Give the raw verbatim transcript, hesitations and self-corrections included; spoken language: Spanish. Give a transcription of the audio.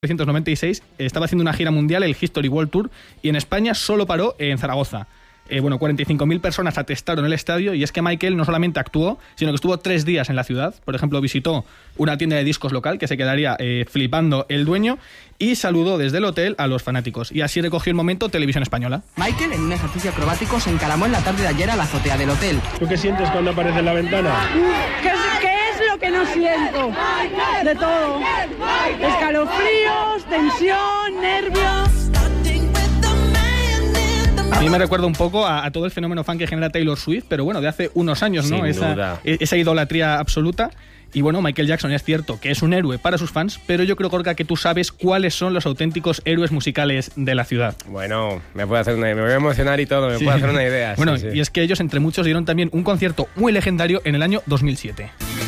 mil novecientos noventa y seis estaba haciendo una gira mundial, el History World Tour, y en España solo paró en Zaragoza. Eh, bueno, cuarenta y cinco mil personas atestaron el estadio, y es que Michael no solamente actuó, sino que estuvo tres días en la ciudad. Por ejemplo, visitó una tienda de discos local, que se quedaría eh, flipando el dueño, y saludó desde el hotel a los fanáticos. Y así recogió el momento Televisión Española. Michael, en un ejercicio acrobático, se encaramó en la tarde de ayer a la azotea del hotel. ¿Tú qué sientes cuando aparece en la ventana? ¿Qué es, qué es lo que no siento? De todo. Escalofríos, tensión, nervios. A mí me recuerda un poco a, a todo el fenómeno fan que genera Taylor Swift, pero bueno, de hace unos años, ¿no? Sin esa, duda. esa idolatría absoluta. Y bueno, Michael Jackson es cierto que es un héroe para sus fans, pero yo creo, Gorka, que tú sabes cuáles son los auténticos héroes musicales de la ciudad. Bueno, me puedo hacer una, me voy a emocionar y todo, me Sí. puedo hacer una idea. Bueno, sí, sí. y es que ellos entre muchos dieron también un concierto muy legendario en el año dos mil siete.